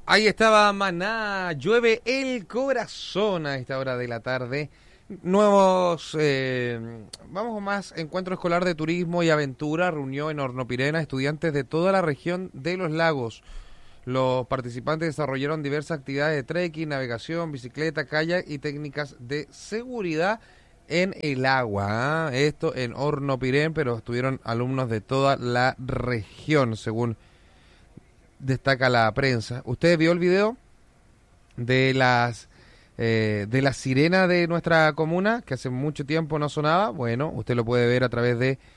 Ahí estaba Maná, llueve el corazón a esta hora de la tarde. Nuevos, vamos más, encuentro escolar de turismo y aventura, reunió en Hornopirena estudiantes de toda la región de los lagos. Los participantes desarrollaron diversas actividades de trekking, navegación, bicicleta, kayak y técnicas de seguridad en el agua. Esto en Hornopirén, pero estuvieron alumnos de toda la región, según destaca la prensa. ¿Usted vio el video de la sirena de nuestra comuna, que hace mucho tiempo no sonaba? Bueno, usted lo puede ver a través de